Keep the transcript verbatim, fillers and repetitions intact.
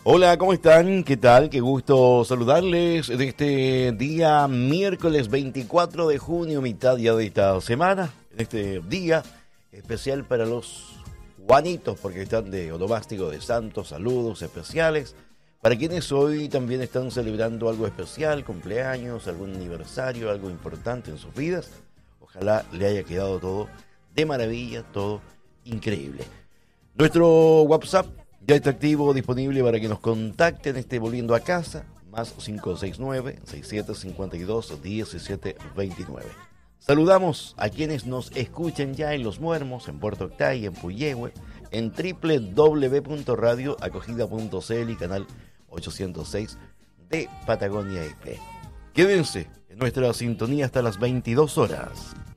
Hola, ¿cómo están? ¿Qué tal? Qué gusto saludarles de este día miércoles veinticuatro de junio, mitad ya de esta semana. En este día especial para los Juanitos, porque están de onomástico de santos, saludos especiales. Para quienes hoy también están celebrando algo especial, cumpleaños, algún aniversario, algo importante en sus vidas. Ojalá le haya quedado todo de maravilla, todo increíble. Nuestro WhatsApp ya está activo, disponible para que nos contacten, esté volviendo a casa, más cinco seis nueve, seis siete cinco dos, uno siete dos nueve. Saludamos a quienes nos escuchan ya en Los Muermos, en Puerto Octay, en Puyehue, en doble u doble u doble u punto radio acogida punto c l y canal ochocientos seis de Patagonia I P. Quédense en nuestra sintonía hasta las veintidós horas.